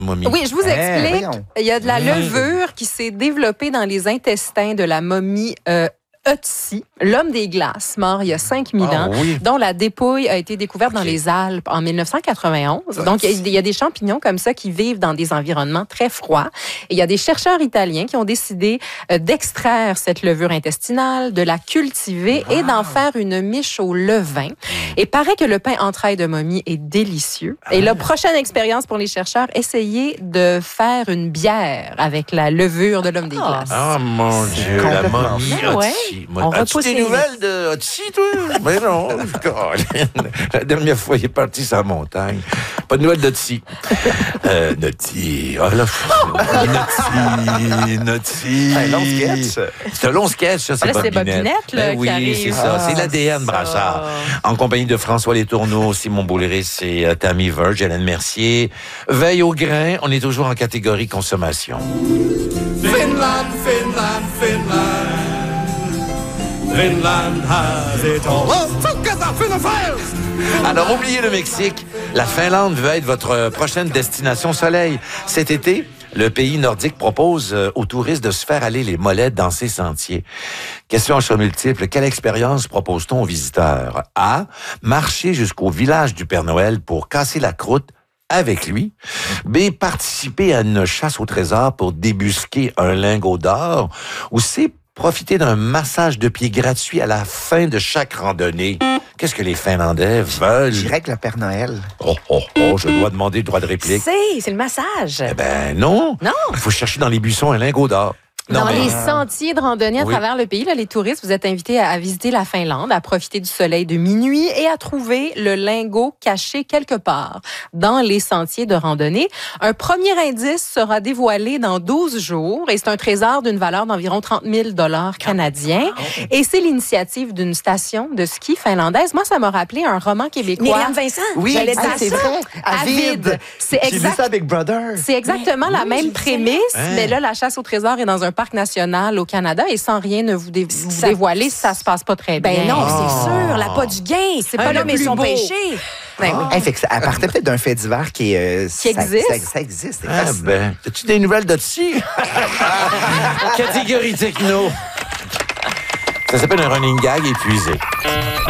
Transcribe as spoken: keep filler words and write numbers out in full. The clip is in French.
momie. Oui, je vous explique. Eh, Il y a de la levure qui s'est développée dans les intestins de la momie euh, Otzi, l'homme des glaces, mort il y a cinq mille Ah, ans, oui. dont la dépouille a été découverte Okay. dans les Alpes en mille neuf cent quatre-vingt-onze. Donc, il y, a, il y a des champignons comme ça qui vivent dans des environnements très froids. Et il y a des chercheurs italiens qui ont décidé euh, d'extraire cette levure intestinale, de la cultiver wow. et d'en faire une miche au levain. Et paraît que le pain entrailles de momie est délicieux. Ah. Et la prochaine expérience pour les chercheurs, essayez de faire une bière avec la levure de l'homme des glaces. Ah, mon Dieu, la momie Otzi. On As-tu des nouvelles de Otzi, toi? Mais non. La dernière fois, il est parti sur la montagne. Pas de nouvelles d'Otzi. Euh, Notzi. Oh là, Notzi. Notzi. C'est un long sketch. C'est un long sketch, ça, c'est Bobinette. C'est Bobinette, là, ben oui, qui arrive. c'est ça. Ah, c'est l'A D N, Brassard. En compagnie de François Letourneau, Simon Boulris et uh, Tammy Verge, Hélène Mercier. Veille au grain, on est toujours en catégorie consommation. Finland, Finland, Finland. Finland has it all. Oh, together, Finland. Alors, oubliez le Mexique. La Finlande veut être votre prochaine destination soleil. Cet été, le pays nordique propose aux touristes de se faire aller les mollets dans ses sentiers. Question en choix multiple. Quelle expérience propose-t-on aux visiteurs? A. Marcher jusqu'au village du Père Noël pour casser la croûte avec lui. B. Participer à une chasse au trésor pour débusquer un lingot d'or. Ou C. Profiter d'un massage de pieds gratuit à la fin de chaque randonnée. Qu'est-ce que les Finlandais veulent? Je dirais que le Père Noël. Oh, oh, oh, je dois demander le droit de réplique. C'est, c'est le massage. Eh ben non. Non. Il faut chercher dans les buissons un lingot d'or. Dans Non, mais... les sentiers de randonnée à Oui. travers le pays, là, les touristes, vous êtes invités à, à visiter la Finlande, à profiter du soleil de minuit et à trouver le lingot caché quelque part dans les sentiers de randonnée. Un premier indice sera dévoilé dans douze jours et c'est un trésor d'une valeur d'environ trente mille dollars canadiens. Et c'est l'initiative d'une station de ski finlandaise. Moi, ça m'a rappelé un roman québécois. Myriam Vincent. Oui, J'allais ah, dire c'est ça. vrai. Avid. C'est J'ai vu exact. ça avec Brother. C'est exactement Oui, la oui, même j'ai vu prémisse, ça. Hein? mais là, la chasse au trésor est dans un parc national au Canada et sans rien ne vous, dé- vous Ça- dévoiler, ça se passe pas très bien. Ben non, Oh. c'est sûr, la pas du gain. C'est Un pas le homme et plus son beau. péché. Ben oui. Hey, fait que ça, elle partait peut-être d'un fait divers qui, euh, Qui ça, existe. Ça, ça existe. c'est Ah fascinant. ben, as-tu des nouvelles d'Otzi? Catégorie techno. Ça s'appelle un running gag épuisé.